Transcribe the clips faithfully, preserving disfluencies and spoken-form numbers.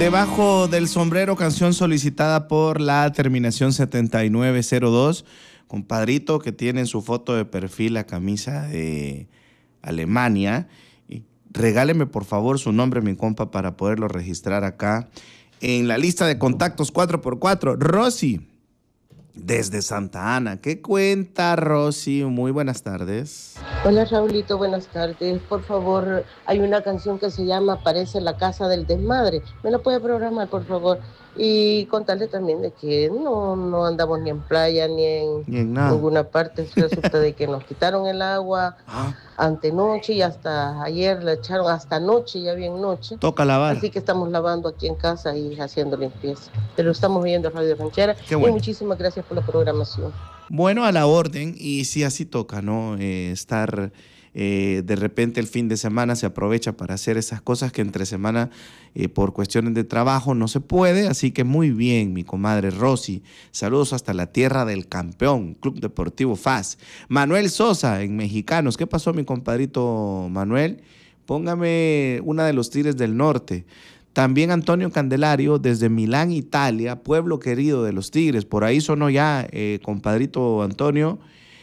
Debajo del sombrero, canción solicitada por la terminación setenta y nueve cero dos. Compadrito que tiene en su foto de perfil la camisa de Alemania. Y regáleme por favor su nombre, mi compa, para poderlo registrar acá en la lista de contactos cuatro por cuatro. Rosy, desde Santa Ana. ¿Qué cuenta, Rosy? Muy buenas tardes. Hola, Raulito, buenas tardes. Por favor, hay una canción que se llama Parece la casa del desmadre. ¿Me la puede programar, por favor? Y contarle también de que no, no andamos ni en playa ni en, ni en nada. ninguna parte. Resulta de que nos quitaron el agua ¿Ah? antenoche y hasta ayer la echaron, hasta noche, ya bien noche. Toca lavar. Así que estamos lavando aquí en casa y haciendo limpieza. Pero estamos viendo Radio Ranchera. Qué bueno. Y muchísimas gracias por la programación. Bueno, a la orden, y sí, así toca, ¿no? Eh, estar, eh, de repente el fin de semana se aprovecha para hacer esas cosas que entre semana, eh, por cuestiones de trabajo, no se puede. Así que muy bien, mi comadre Rosy. Saludos hasta la tierra del campeón, Club Deportivo F A S. Manuel Sosa, en Mexicanos. ¿Qué pasó, mi compadrito Manuel? Póngame una de los Tigres del Norte. También Antonio Candelario, desde Milán, Italia, pueblo querido de los Tigres. Por ahí sonó ya, eh, compadrito Antonio.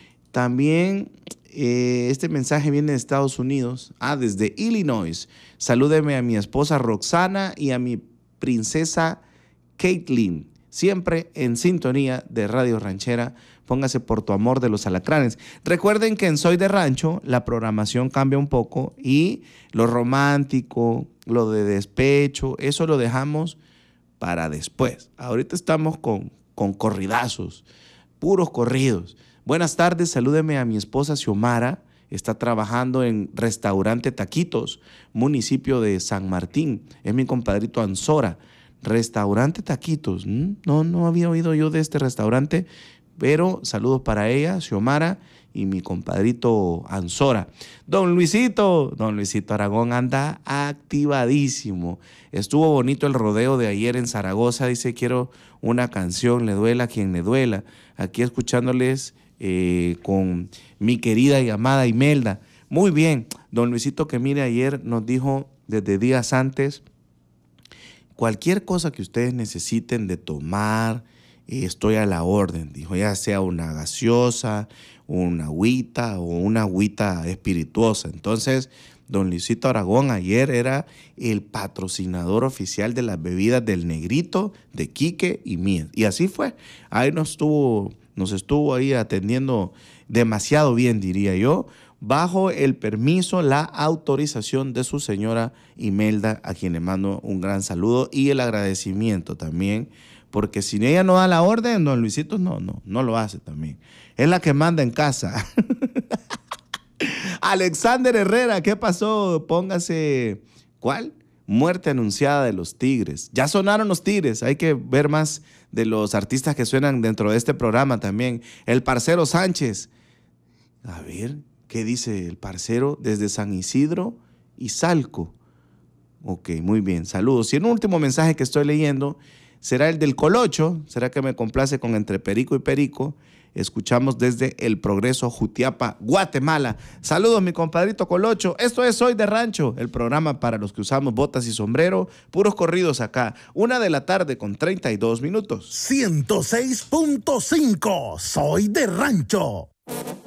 También eh, este mensaje viene de Estados Unidos. Ah, desde Illinois. Salúdeme a mi esposa Roxana y a mi princesa Caitlin. Siempre en sintonía de Radio Ranchera. Póngase por tu amor de los alacranes. Recuerden que en Soy de Rancho la programación cambia un poco y lo romántico, lo de despecho, eso lo dejamos para después. Ahorita estamos con, con corridazos, puros corridos. Buenas tardes, salúdeme a mi esposa Xiomara. Está trabajando en Restaurante Taquitos, municipio de San Martín. Es mi compadrito Ansora. Restaurante Taquitos. No, no había oído yo de este restaurante, pero saludos para ella, Xiomara, y mi compadrito Ansora. Don Luisito, don Luisito Aragón anda activadísimo. Estuvo bonito el rodeo de ayer en Zaragoza. Dice, quiero una canción, le duela a quien le duela. Aquí escuchándoles eh, con mi querida y amada Imelda. Muy bien, don Luisito, que mire, ayer nos dijo desde días antes, cualquier cosa que ustedes necesiten de tomar, eh, estoy a la orden, dijo, ya sea una gaseosa, una agüita o una agüita espirituosa. Entonces, don Luisito Aragón ayer era el patrocinador oficial de las bebidas del Negrito, de Quique y mía. Y así fue. Ahí nos estuvo, nos estuvo ahí atendiendo demasiado bien, diría yo, bajo el permiso, la autorización de su señora Imelda, a quien le mando un gran saludo y el agradecimiento también, porque si ella no da la orden, don Luisito no, no, no lo hace también. Es la que manda en casa. Alexander Herrera, ¿qué pasó? Póngase, ¿cuál? Muerte anunciada de los Tigres. Ya sonaron los Tigres, hay que ver más de los artistas que suenan dentro de este programa también. El Parcero Sánchez. A ver, ¿qué dice el parcero? Desde San Isidro y Salco. Ok, muy bien, saludos. Y en un último mensaje que estoy leyendo, será el del Colocho. ¿Será que me complace con Entre Perico y Perico? Escuchamos desde El Progreso, Jutiapa, Guatemala. Saludos, mi compadrito Colocho. Esto es Soy de Rancho, el programa para los que usamos botas y sombrero. Puros corridos acá. Una de la tarde con treinta y dos minutos. ciento seis punto cinco. Soy de Rancho.